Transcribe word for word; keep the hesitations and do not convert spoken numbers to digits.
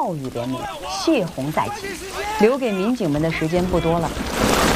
暴雨连绵，血洪在即，留给民警们的时间不多了。